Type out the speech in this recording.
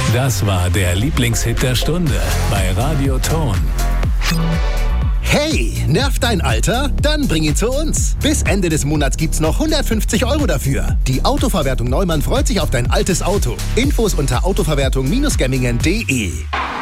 Das war der Lieblingshit der Stunde bei Radio Ton. Hey, nervt dein Alter? Dann bring ihn zu uns. Bis Ende des Monats gibt's noch 150 € dafür. Die Autoverwertung Neumann freut sich auf dein altes Auto. Infos unter autoverwertung-gemmingen.de.